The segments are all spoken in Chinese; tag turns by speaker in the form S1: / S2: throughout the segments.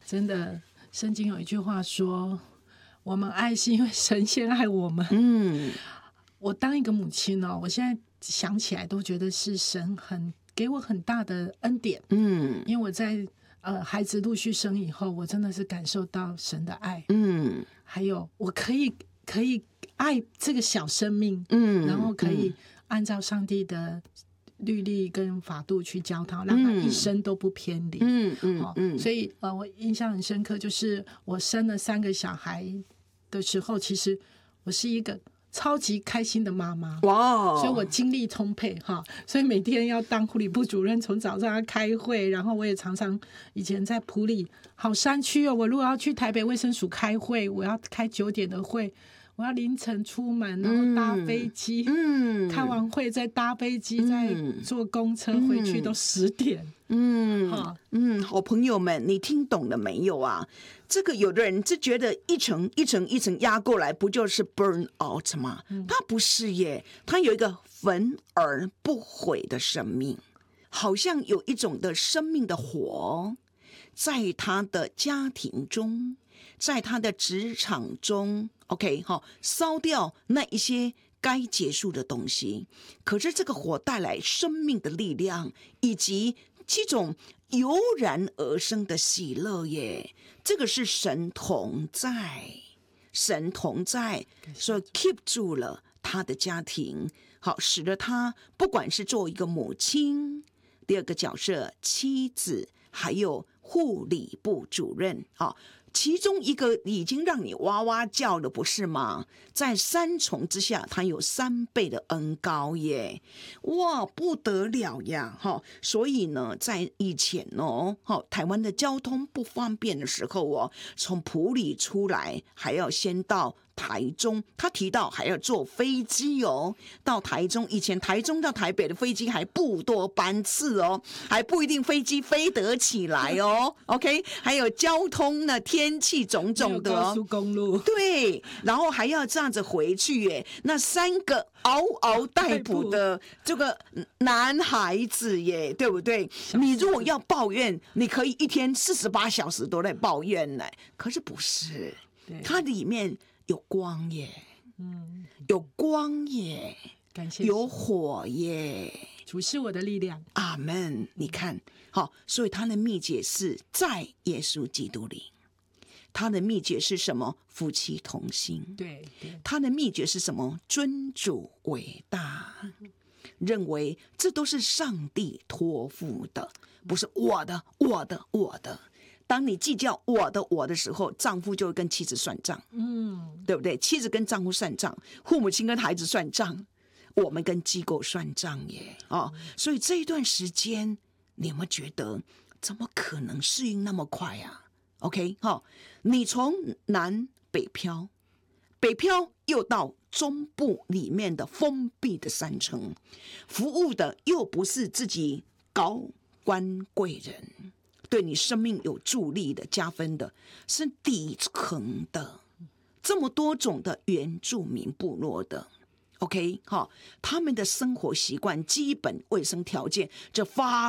S1: 真的，圣经有一句话说，我们爱是因为神先爱我们。我当一个母亲哦，我现在想起来都觉得是神给我很大的恩典。因为我在孩子陆续生以后，我真的是感受到神的爱。还有我可以爱这个小生命，然后可以按照上帝的律例跟法度去教他，让他一生都不偏离。所以我印象很深刻，就是我生了3个小孩的时候，其实我是一个超级开心的妈妈。所以我精力充沛哈，所以每天要当护理部主任，从早上要开会，然后我也常常以前在埔里好山区哦，我如果要去台北卫生署开会，我要开9点的会，我要凌晨出门，然后搭飞机，开完会再搭飞机，再坐公车回去都10点。
S2: 好朋友们，你听懂了没有啊？这个有的人就觉得一层一层一层压过来，不就是 burn out 吗？他不是耶，他有一个焚而不毁的生命，好像有一种的生命的火，在他的家庭中，在他的职场中 ，OK， 烧掉那一些该结束的东西。可是这个火带来生命的力量，以及这种油然而生的喜乐耶，这个是神同在，神同在，所以 keep 住了他的家庭，好，使得他不管是做一个母亲，第二个角色妻子，还有护理部主任，其中一个已经让你哇哇叫了，不是吗？在3重之下，他有3倍的恩膏耶，哇，不得了呀！所以呢，在以前哦，台湾的交通不方便的时候哦，从埔里出来还要先到台中，他提到还要坐飞机哦，到台中。以前台中到台北的飞机还不多班次哦，还不一定飞机飞得起来哦。OK， 还有交通呢，天气种种的
S1: 高速公路，
S2: 对，然后还要这样子回去耶。那3个嗷嗷待哺的这个男孩子耶，对不对？你如果要抱怨，你可以一天48小时都在抱怨呢，可是不是，它里面有光耶，有光耶，
S1: 感谢
S2: 有火耶，
S1: 主是我的力量。
S2: 阿们。你看，好，所以他的秘诀是在耶稣基督里。他的秘诀是什么？夫妻同心。
S1: 对，
S2: 他的秘诀是什么？尊主为大，认为这都是上帝托付的，不是我的。当你计较我的时候，丈夫就会跟妻子算账，对不对？妻子跟丈夫算账，父母亲跟孩子算账，我们跟机构算账耶。所以这一段时间，你们觉得怎么可能适应那么快啊？OK， 你从南北漂，北漂又到中部里面的封闭的山城，服务的又不是自己高官贵人，对你生命有助力的加分的，是底层的，这么多种的原住民部落的。OK， 他们的生活习惯、基本卫生条件，这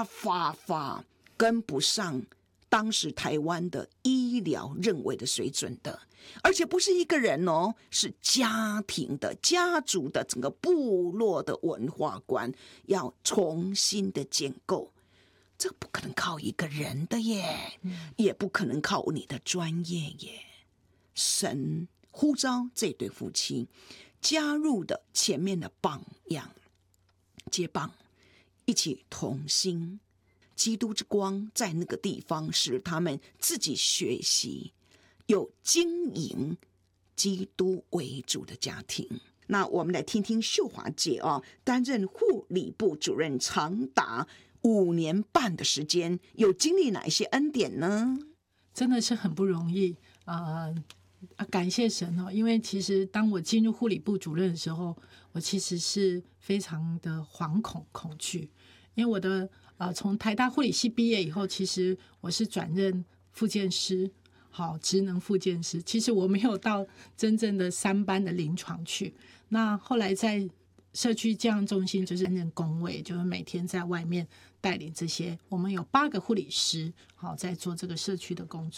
S2: 跟不上当时台湾的医疗认为的水准的，而且不是一个人哦，是家庭的、家族的、整个部落的文化观要重新的建构，这不可能靠一个人的耶，也不可能靠你的专业耶。神呼召这对夫妻加入的前面的榜样，接棒，一起同心。基督之光在那个地方，使他们自己学习，有经营基督为主的家庭。那我们来听听秀华姐担任护理部主任长达5年半的时间，有经历哪一些恩典呢？
S1: 真的是很不容易感谢神因为其实当我进入护理部主任的时候，我其实是非常的惶恐恐惧，因为我的从台大护理系毕业以后，其实我是转任复健师，职能复健师。其实我没有到真正的3班的临床去。那后来在社区健康中心就是担任工位，就是每天在外面带领这些，我们有8个护理师在做这个社区的工作。